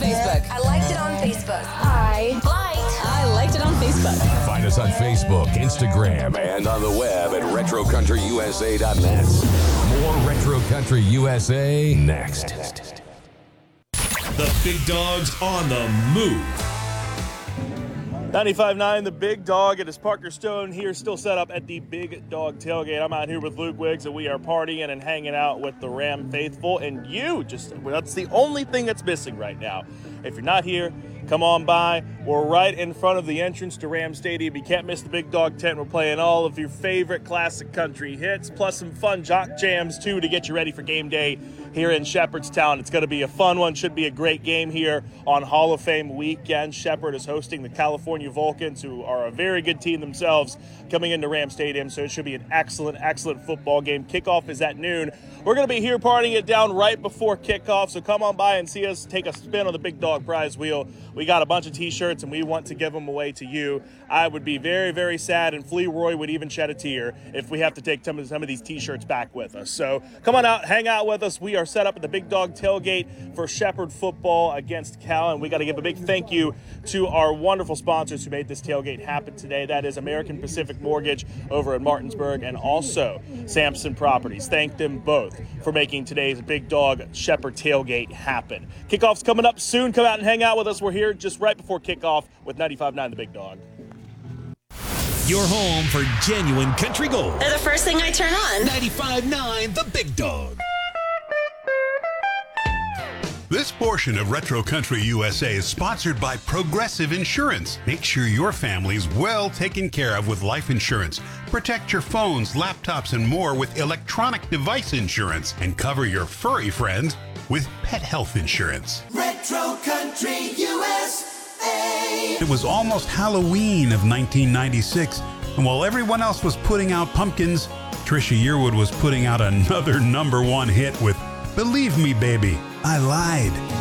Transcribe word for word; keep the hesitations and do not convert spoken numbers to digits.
Facebook. I liked it on Facebook. I liked. I liked it on Facebook. Find us on Facebook, Instagram, and on the web at retro country u s a dot net. More Retro Country U S A next. The big dog's on the move. ninety-five point nine, the Big Dog. It is Parker Stone here, still set up at the Big Dog Tailgate. I'm out here with Luke Wiggs, and we are partying and hanging out with the Ram faithful. And you, just that's the only thing that's missing right now. If you're not here, come on by. We're right in front of the entrance to Ram Stadium. You can't miss the Big Dog tent. We're playing all of your favorite classic country hits, plus some fun jock jams, too, to get you ready for game day here in Shepherdstown. It's going to be a fun one. Should be a great game here on Hall of Fame weekend. Shepherd is hosting the California Vulcans, who are a very good team themselves, coming into Ram Stadium. So it should be an excellent, excellent football game. Kickoff is at noon. We're going to be here partying it down right before kickoff. So come on by and see us take a spin on the Big Dog prize wheel. We got a bunch of t-shirts, and we want to give them away to you. I would be very, very sad, and Flea Roy would even shed a tear if we have to take some of, some of these t-shirts back with us. So come on out, hang out with us. We are set up at the Big Dog Tailgate for Shepherd football against Cal, and we got to give a big thank you to our wonderful sponsors who made this tailgate happen today. That is American Pacific Mortgage over in Martinsburg, and also Sampson Properties. Thank them both for making today's Big Dog Shepherd tailgate happen. Kickoff's coming up soon. Come out and hang out with us. We're here just right before kickoff with ninety-five point nine The Big Dog. Your home for genuine country gold. They're the first thing I turn on. ninety-five point nine The Big Dog. This portion of Retro Country U S A is sponsored by Progressive Insurance. Make sure your family's well taken care of with life insurance. Protect your phones, laptops, and more with electronic device insurance. And cover your furry friends with pet health insurance. Retro Country U S A. It was almost Halloween of nineteen ninety-six, and while everyone else was putting out pumpkins, Trisha Yearwood was putting out another number one hit with Believe Me Baby, I Lied.